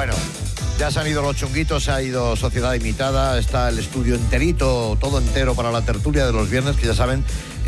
Bueno, ya se han ido los chunguitos, se ha ido Sociedad Imitada, está el estudio enterito, todo entero para la tertulia de los viernes, que ya saben,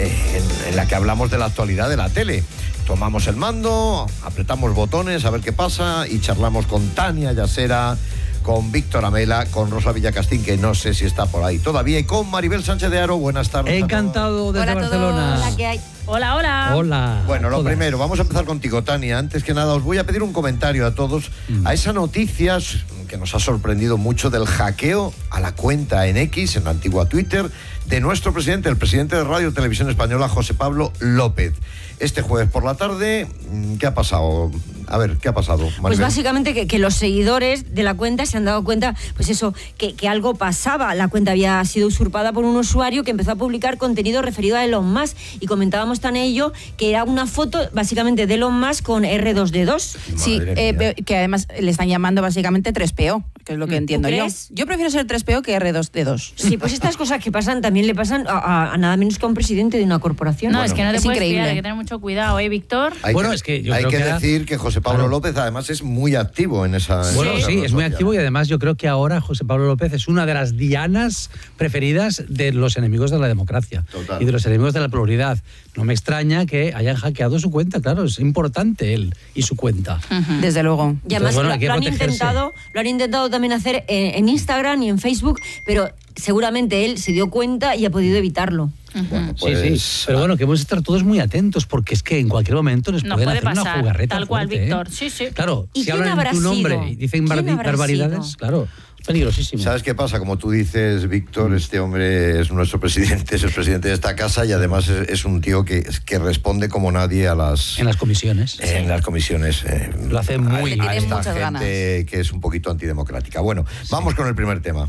en la que hablamos de la actualidad de la tele. Tomamos el mando, apretamos botones a ver qué pasa y charlamos con Tania Yasera, con Víctor Amela, con Rosa Villacastín, que no sé si está por ahí todavía, y con Maribel Sánchez de Haro. Buenas tardes. Encantado desde Barcelona. Hola, ¿qué hay? Hola, hola. Hola. Bueno, lo primero, vamos a empezar contigo, Tania. Antes que nada, os voy a pedir un comentario a todos a esa noticia que nos ha sorprendido mucho del hackeo a la cuenta en X, en la antigua Twitter, de nuestro presidente, el presidente de Radio Televisión Española, José Pablo López. Este jueves por la tarde, ¿qué ha pasado? A ver, ¿qué ha pasado, Maribel? Pues básicamente que los seguidores de la cuenta se han dado cuenta, pues eso, que algo pasaba. La cuenta había sido usurpada por un usuario que empezó a publicar contenido referido a Elon Musk, y comentábamos tan ello que era una foto básicamente de Elon Musk con R2D2. Sí, que además le están llamando básicamente 3PO, que es lo que entiendo yo. Yo prefiero ser 3PO que R2D2. Sí, pues estas cosas que pasan también le pasan a nada menos que a un presidente de una corporación. No, es que no te puedes increíble. fiar, hay que tener mucho cuidado, Víctor. Hay que decir que José Pablo López además es muy activo en esa... Bueno, sí, es muy activo, y además yo creo que ahora José Pablo López es una de las dianas preferidas de los enemigos de la democracia. Total. Y de los enemigos de la pluralidad. No me extraña que hayan hackeado su cuenta, claro, es importante él y su cuenta. Desde luego. Y además Entonces, bueno, lo han intentado también hacer en Instagram y en Facebook, pero seguramente él se dio cuenta y ha podido evitarlo. Bueno, pues... Sí. Pero bueno, que hemos de estar todos muy atentos, porque es que en cualquier momento les pueden hacer pasar, una jugarreta tal cual, fuerte, Víctor. Sí. Claro, ¿Y si quién hablan habrá en tu nombre sido? y dicen ¿Quién habrá barbaridades, sido? claro, es peligrosísimo. ¿Sabes qué pasa? Como tú dices, Víctor, este hombre es nuestro presidente, es el presidente de esta casa, y además es un tío que responde como nadie a las... En las comisiones. En las comisiones. Lo hace muy a bien. esta muchas gente ganas. que es un poquito antidemocrática. Bueno, vamos con el primer tema.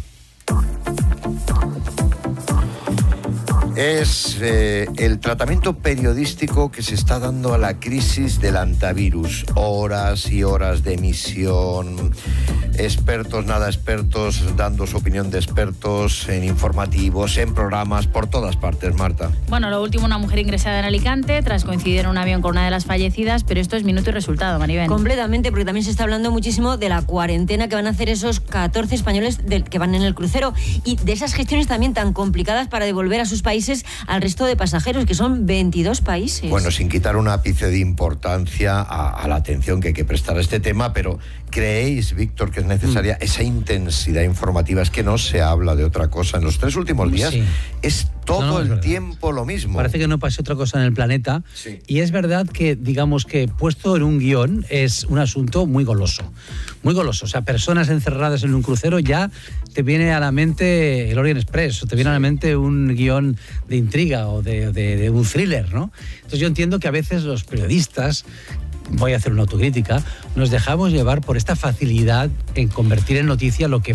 Es el tratamiento periodístico que se está dando a la crisis del antivirus. Horas y horas de emisión, expertos, nada expertos, dando su opinión de expertos en informativos, en programas, por todas partes, Marta. Bueno, lo último, una mujer ingresada en Alicante tras coincidir en un avión con una de las fallecidas, pero esto es minuto y resultado, Maribel. Completamente, porque también se está hablando muchísimo de la cuarentena que van a hacer esos 14 españoles que van en el crucero, y de esas gestiones también tan complicadas para devolver a sus países al resto de pasajeros, que son 22 países. Bueno, sin quitar un ápice de importancia a la atención que hay que prestar a este tema, pero ¿creéis, Víctor, que es necesaria esa intensidad informativa? Es que no se habla de otra cosa. En los 3 últimos días es todo el tiempo lo mismo. Parece que no pase otra cosa en el planeta. Sí. Y es verdad que, digamos que puesto en un guión, es un asunto muy goloso. Muy goloso. O sea, personas encerradas en un crucero, ya te viene a la mente el Orient Express, o te viene a la mente un guión de intriga o de un thriller, ¿no? Entonces yo entiendo que a veces los periodistas, voy a hacer una autocrítica, nos dejamos llevar por esta facilidad en convertir en noticia lo que